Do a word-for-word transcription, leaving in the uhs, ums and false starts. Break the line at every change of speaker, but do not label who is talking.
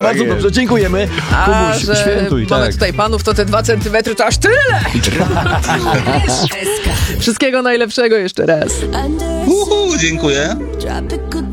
Bardzo
jest.
dobrze, dziękujemy.
A
Kubuś,
że
świętuj,
mamy
tak.
tutaj panów, to te dwa centymetry to aż tyle! Wszystkiego najlepszego jeszcze raz.
Uhu, dziękuję.